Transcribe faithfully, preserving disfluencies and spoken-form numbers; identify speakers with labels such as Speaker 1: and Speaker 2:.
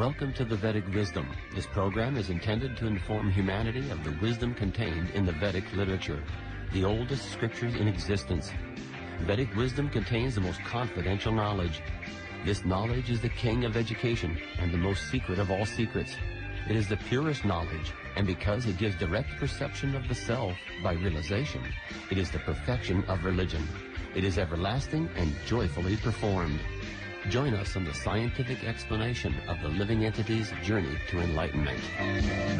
Speaker 1: Welcome to the Vedic Wisdom. This program is intended to inform humanity of the wisdom contained in the Vedic literature, the oldest scriptures in existence. Vedic wisdom contains the most confidential knowledge. This knowledge is the king of education and the most secret of all secrets. It is the purest knowledge, and because it gives direct perception of the self by realization, it is the perfection of religion. It is everlasting and joyfully performed. Join us on the scientific explanation of the living entity's journey to enlightenment.